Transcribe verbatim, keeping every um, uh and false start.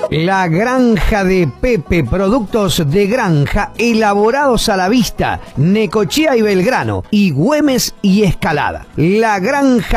La Granja de Pepe, productos de granja elaborados a la vista, Necochea y Belgrano, y Güemes y Escalada. La Granja